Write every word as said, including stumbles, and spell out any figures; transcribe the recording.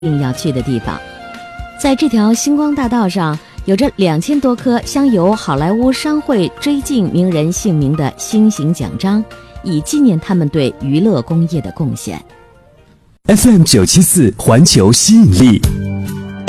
定要去的地方。在这条星光大道上，有着两千多颗镶有好莱坞商会追敬名人姓名的星形奖章，以纪念他们对娱乐工业的贡献。 F M 九七四环球吸引力。